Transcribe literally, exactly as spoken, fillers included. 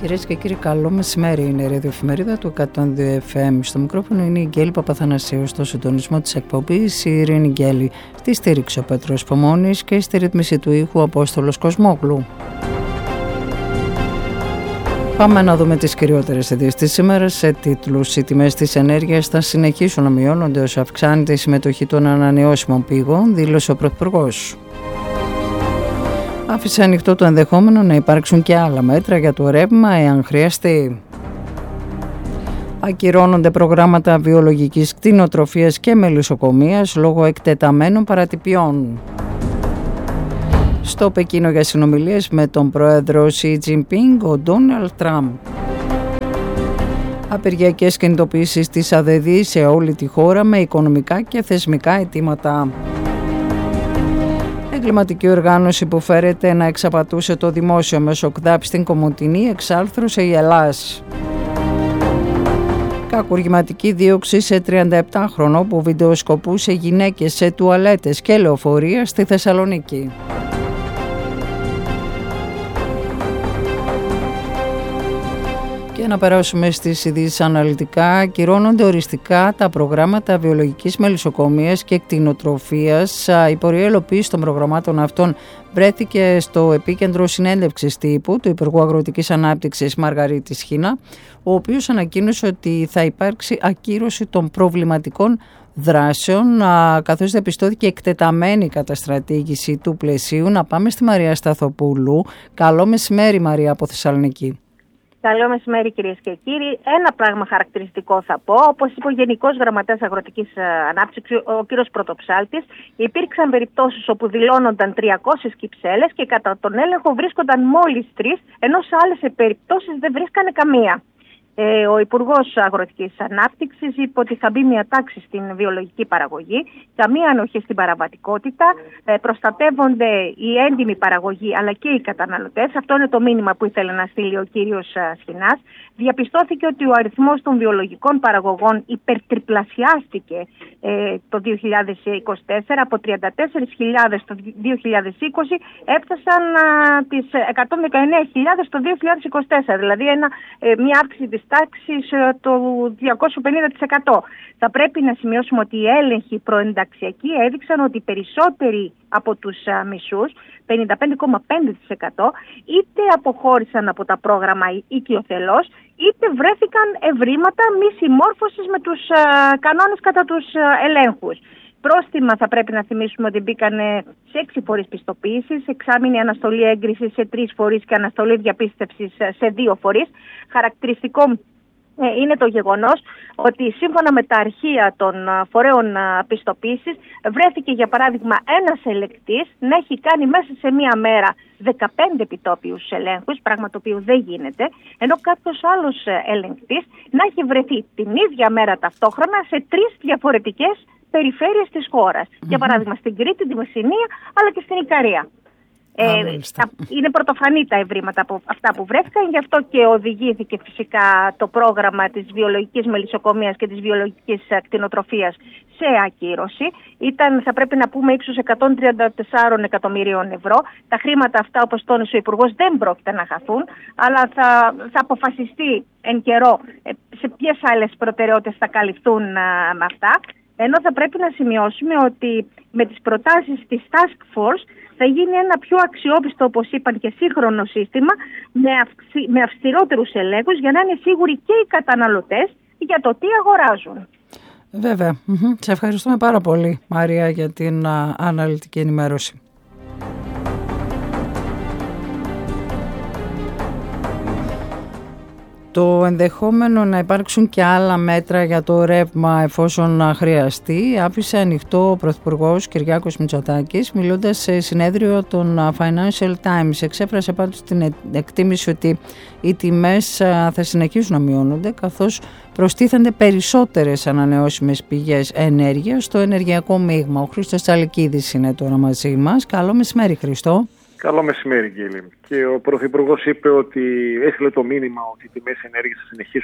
Κυρίες και κύριοι, καλό μεσημέρι. Είναι η ραδιοεφημερίδα του εκατόν δύο εφ εμ. Στο μικρόφωνο είναι η Γκέλη Παπαθανασίου, στο συντονισμό της εκπομπής η Ειρήνη Γκέλη, στη στήριξη ο Πέτρος Πομώνης και στη ρύθμιση του ήχου ο Απόστολος Κοσμόγλου. Πάμε να δούμε τις κυριότερες ειδήσεις σήμερα σε τίτλους. Οι τιμές της ενέργειας θα συνεχίσουν να μειώνονται όσο αυξάνεται η συμμετοχή των ανανεώσιμων πηγών, δήλωσε ο Πρωθυπουργός. Άφησε ανοιχτό το ενδεχόμενο να υπάρξουν και άλλα μέτρα για το ρεύμα εάν χρειαστεί. Ακυρώνονται προγράμματα βιολογικής κτηνοτροφίας και μελισσοκομείας λόγω εκτεταμένων παρατυπιών. Στο Πεκίνο για συνομιλίες με τον πρόεδρο Σι Τζινπίνγκ, ο Ντόναλντ Τραμπ. Απεργιακές κινητοποιήσεις της ΑΔΔ σε όλη τη χώρα με οικονομικά και θεσμικά αιτήματα. Εγκληματική οργάνωση που φέρεται να εξαπατούσε το δημόσιο μέσω ΚΔΑΠ στην Κομοτηνή εξάρθρωσε η Ελλάς. Κακουργηματική δίωξη σε τριανταεπτάχρονο που βιντεοσκοπούσε γυναίκες σε τουαλέτες και λεωφορεία στη Θεσσαλονίκη. Και να περάσουμε στις ειδήσεις αναλυτικά. Ακυρώνονται οριστικά τα προγράμματα βιολογικής μελισσοκομείας και κτηνοτροφίας. Η πορεία υλοποίησης των προγραμμάτων αυτών βρέθηκε στο επίκεντρο συνέντευξης τύπου του Υπουργού Αγροτικής Ανάπτυξης Μαργαρίτης Χίνα, ο οποίος ανακοίνωσε ότι θα υπάρξει ακύρωση των προβληματικών δράσεων, καθώς διαπιστώθηκε εκτεταμένη καταστρατήγηση του πλαισίου. Να πάμε στη Μαρία Σταθοπούλου. Καλό μεσημέρι, Μαρία, από Θεσσαλονίκη. Καλό μεσημέρι, κυρίες και κύριοι. Ένα πράγμα χαρακτηριστικό θα πω. Όπως είπε ο Γενικός Γραμματέας Αγροτικής Ανάπτυξης, ο κύριος Πρωτοψάλτης, υπήρξαν περιπτώσεις όπου δηλώνονταν τριακόσιες κυψέλες και κατά τον έλεγχο βρίσκονταν μόλις τρεις, ενώ σε άλλες περιπτώσεις δεν βρίσκανε καμία. Ε, ο Υπουργός Αγροτικής Ανάπτυξης είπε ότι θα μπει μια τάξη στην βιολογική παραγωγή, καμία ανοχή στην παραβατικότητα, ε, προστατεύονται η έντιμη παραγωγή αλλά και οι καταναλωτές. Αυτό είναι το μήνυμα που ήθελε να στείλει ο κύριος Σχοινάς. Διαπιστώθηκε ότι ο αριθμός των βιολογικών παραγωγών υπερτριπλασιάστηκε ε, το δύο χιλιάδες είκοσι τέσσερα, από τριάντα τέσσερις χιλιάδες το δύο χιλιάδες είκοσι έφτασαν α, τις εκατόν δεκαεννέα χιλιάδες το δύο χιλιάδες είκοσι τέσσερα, δηλαδή ένα, ε, μια αύξηση της τάξης το διακόσια πενήντα τοις εκατό. Θα πρέπει να σημειώσουμε ότι οι έλεγχοι προενταξιακοί έδειξαν ότι περισσότεροι από τους μισούς, πενήντα πέντε κόμμα πέντε τοις εκατό, είτε αποχώρησαν από τα πρόγραμμα οικειοθελώς, είτε βρέθηκαν ευρήματα μη συμμόρφωσης με τους α, κανόνες κατά τους α, ελέγχους. Πρόστιμα θα πρέπει να θυμίσουμε ότι μπήκαν σε έξι φορείς πιστοποίησης, εξάμηνη αναστολή έγκρισης σε τρεις φορείς και αναστολή διαπίστευσης σε δύο φορείς. Χαρακτηριστικό είναι το γεγονός ότι σύμφωνα με τα αρχεία των φορέων πιστοποίησης βρέθηκε για παράδειγμα ένας ελεγκτής να έχει κάνει μέσα σε μία μέρα δεκαπέντε επιτόπιους ελέγχους, πράγμα το οποίο δεν γίνεται, ενώ κάποιος άλλος ελεγκτής να έχει βρεθεί την ίδια μέρα ταυτόχρονα σε τρεις διαφορετικές περιφέρειες της χώρας. Mm-hmm. Για παράδειγμα στην Κρήτη, τη Μεσσηνία αλλά και στην Ικαρία. Ε, είναι πρωτοφανή τα ευρήματα από αυτά που βρέθηκαν, γι' αυτό και οδηγήθηκε φυσικά το πρόγραμμα της βιολογικής μελισσοκομείας και της βιολογικής κτηνοτροφίας σε ακύρωση. Ήταν, θα πρέπει να πούμε, ύψους εκατόν τριάντα τέσσερα εκατομμυρίων ευρώ. Τα χρήματα αυτά, όπως τόνισε ο Υπουργός, δεν πρόκειται να χαθούν, αλλά θα, θα αποφασιστεί εν καιρό σε ποιες άλλες προτεραιότητες θα καλυφθούν α, με αυτά. Ενώ θα πρέπει να σημειώσουμε ότι με τις προτάσεις της Task Force θα γίνει ένα πιο αξιόπιστο, όπως είπαν, και σύγχρονο σύστημα με, αυξη, με αυστηρότερους ελέγχους για να είναι σίγουροι και οι καταναλωτές για το τι αγοράζουν. Βέβαια. Σε ευχαριστούμε πάρα πολύ, Μαρία, για την α, αναλυτική ενημέρωση. Το ενδεχόμενο να υπάρξουν και άλλα μέτρα για το ρεύμα εφόσον χρειαστεί άφησε ανοιχτό ο Πρωθυπουργός Κυριάκος Μητσοτάκης, μιλώντας σε συνέδριο των Financial Times. Εξέφρασε πάντως την εκτίμηση ότι οι τιμές θα συνεχίσουν να μειώνονται, καθώς προστίθενται περισσότερες ανανεώσιμες πηγές ενέργειας στο ενεργειακό μείγμα. Ο Χρήστος Τσαλικίδης είναι τώρα μαζί μας. Καλό μεσημέρι, Χρήστο. Καλό μεσημέρι, Γκέλη. Και ο Πρωθυπουργός είπε ότι έστειλε το μήνυμα ότι οι τιμές ενέργειας θα συνεχίσουν